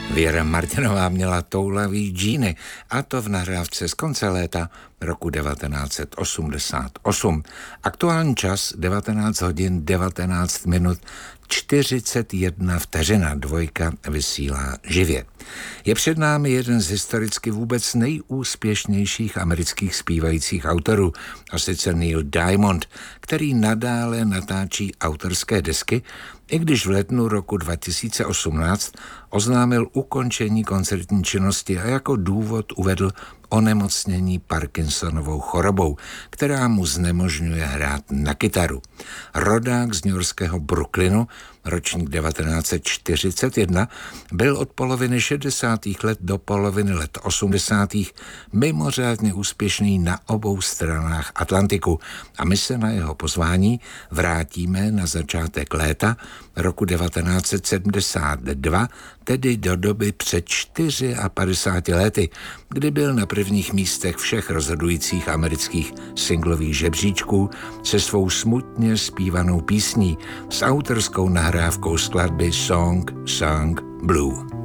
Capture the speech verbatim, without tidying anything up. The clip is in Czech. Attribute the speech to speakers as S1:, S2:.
S1: Věra Martinová měla toulavý džíny, a to v nahrávce z konce léta roku devatenáct set osmdesát osm. Aktuální čas devatenáct hodin devatenáct minut čtyřicet jedna vteřina. Dvojka vysílá živě. Je před námi jeden z historicky vůbec nejúspěšnějších amerických zpívajících autorů, a sice Neil Diamond, který nadále natáčí autorské desky, i když v lednu roku dva tisíce osmnáct oznámil ukončení koncertní činnosti a jako důvod uvedl onemocnění Parkinsonovou chorobou, která mu znemožňuje hrát na kytaru. Rodák z newyorského Brooklynu, ročník devatenáct set čtyřicet jedna, byl od poloviny šedesátých let do poloviny let osmdesátých mimořádně úspěšný na obou stranách Atlantiku a my se na jeho pozvání vrátíme na začátek léta roku devatenáct set sedmdesát dva, tedy do doby před padesáti čtyřmi lety, kdy byl na prvních místech všech rozhodujících amerických singlových žebříčků se svou smutně zpívanou písní s autorskou nahrávkou skladby Song Sung Blue.